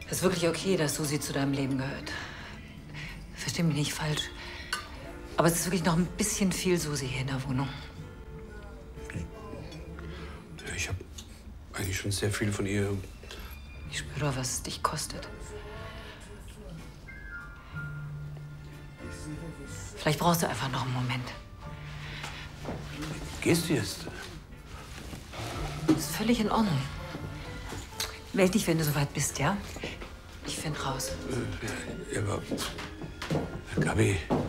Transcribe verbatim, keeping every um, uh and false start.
Es ist wirklich okay, dass Susi zu deinem Leben gehört. Versteh mich nicht falsch. Aber es ist wirklich noch ein bisschen viel Susi hier in der Wohnung. Ja, ich habe eigentlich schon sehr viel von ihr. Ich spüre doch, was es dich kostet. Vielleicht brauchst du einfach noch einen Moment. Gehst du jetzt? Das ist völlig in Ordnung. Meld dich, wenn du soweit bist, ja? Ich finde raus. Äh, ja, aber... Gabi...